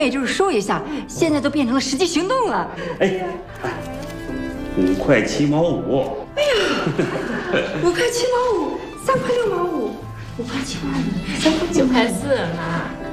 也就是说一下，现在都变成了实际行动了。 哎，5块7毛5。 哎呀，5块7毛5，3块6毛5，5块7毛5，3块9块4嘛。